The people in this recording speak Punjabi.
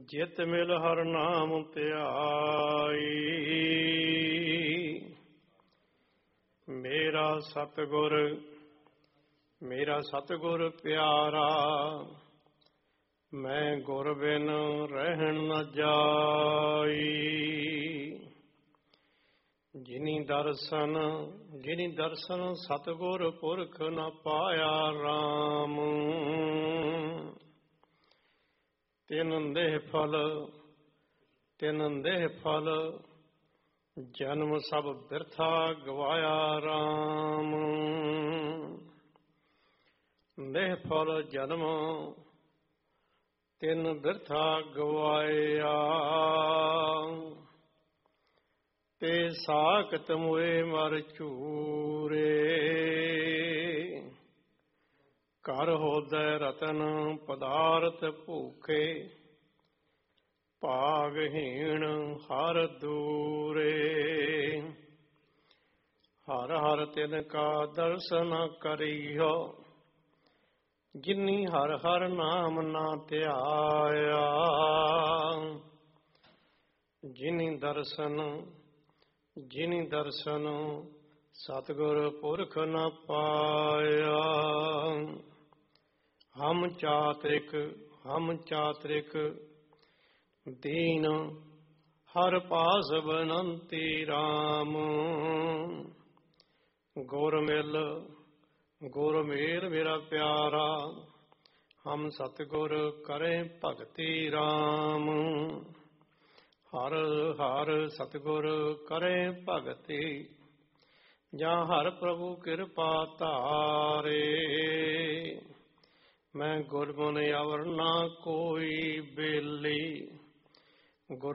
ਜਿਤ ਮਿਲ ਹਰ ਨਾਮ ਧਿਆਈ। ਮੇਰਾ ਸਤਿਗੁਰ ਪਿਆਰਾ, ਮੈਂ ਗੁਰ ਬਿਨ ਰਹਿਣ ਨ ਜਾਈ। ਜਿਨੀ ਦਰਸ਼ਨ ਸਤਿਗੁਰ ਪੁਰਖ ਨ ਪਾਇਆ ਰਾਮ। ਤਿਨ ਦੇਹ ਫਲ ਜਨਮ ਸਭ ਬਿਰਥਾ ਗਵਾਇਆ ਰਾਮ। ਦੇਹ ਫਲ ਜਨਮ ਤਿਨ ਬਿਰਥਾ ਗਵਾਇਆ, ਤੇ ਸਾਖਤ ਮੁਏ ਮਰ ਝੂਰੇ। ਘਰ ਹੋਦੈ ਰਤਨ ਪਦਾਰਥ ਭੂਖੇ, ਭਾਗਹੀਣ ਹਰ ਦੂਰੇ। ਹਰ ਹਰ ਤਿਨ ਕਾ ਦਰਸ਼ਨ ਕਰੀਓ, ਜਿਨੀ ਹਰ ਹਰ ਨਾਮ ਨਾ ਧਿਆਇਆ। ਜਿਨੀ ਦਰਸ਼ਨ ਸਤਿਗੁਰ ਪੁਰਖ ਨ ਪਾਇਆ। ਹਮ ਚਾਤ੍ਰਿਕ ਦੀਨ ਹਰ ਪਾਸ ਬਨੰਤੀ ਰਾਮ। ਗੁਰ ਮੇਲ ਮੇਰਾ ਪਿਆਰਾ, ਹਮ ਸਤਿਗੁਰ ਕਰੇ ਭਗਤੀ ਰਾਮ। ਹਰ ਹਰ ਸਤਿਗੁਰ ਕਰੇ ਭਗਤੀ, ਜਾਂ ਹਰ ਪ੍ਰਭੂ ਕਿਰਪਾ ਧਾਰੇ। ਮੈਂ ਗੁਰਮੁਨਿ ਅਵਰ ਨਾ ਕੋਈ ਬੇਲੀ, ਗੁਰ